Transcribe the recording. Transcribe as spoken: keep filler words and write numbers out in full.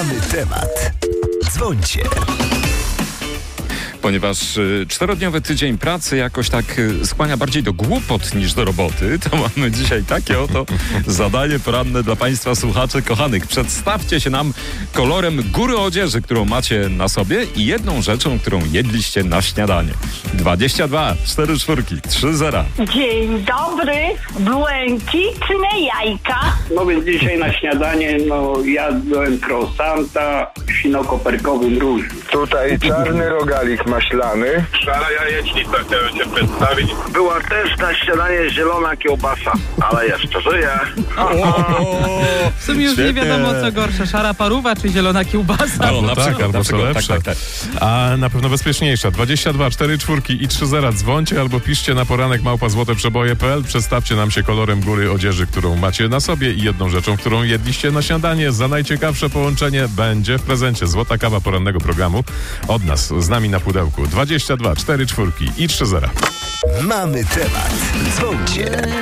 Mamy temat. Dzwońcie. Ponieważ y, czterodniowy tydzień pracy jakoś tak y, skłania bardziej do głupot niż do roboty, to mamy dzisiaj takie oto zadanie poranne dla Państwa słuchaczy kochanych. Przedstawcie się nam kolorem góry odzieży, którą macie na sobie i jedną rzeczą, którą jedliście na śniadanie. dwadzieścia dwa, cztery czwórki, trzy zera. Dzień dobry, błękitne jajka. No więc dzisiaj na śniadanie no jadłem croissanta w świnokoperkowym różu. Tutaj czarny rogalik maślany. Szara jajecznica chciałem się przedstawić. Była też na śniadanie zielona kiełbasa, ale jeszcze żyje. W sumie już nie wiadomo co gorsze, szara paruwa czy zielona kiełbasa. No, na tak, przykład, albo na co przykład, lepsze. tak, tak, tak. A na pewno bezpieczniejsza. dwadzieścia dwa, cztery czwórki i trzy zera. Dzwońcie albo piszcie na poranek małpa złote przeboje kropka p l. Przedstawcie nam się kolorem góry odzieży, którą macie na sobie i jedną rzeczą, którą jedliście na śniadanie. Za najciekawsze połączenie będzie w prezencie złota kawa porannego programu od nas, z nami na pudełku. dwadzieścia dwa, cztery czwórki i trzy zera. Mamy temat. Dzwońcie.